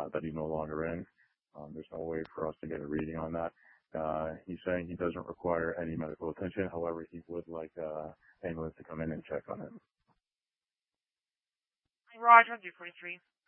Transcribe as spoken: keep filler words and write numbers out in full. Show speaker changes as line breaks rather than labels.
uh, that he's no longer in. Um, there's no way for us to get a reading on that. Uh, he's saying he doesn't require any medical attention. However, he would like uh, ambulance to come in and check on it.
Roger, two forty-three.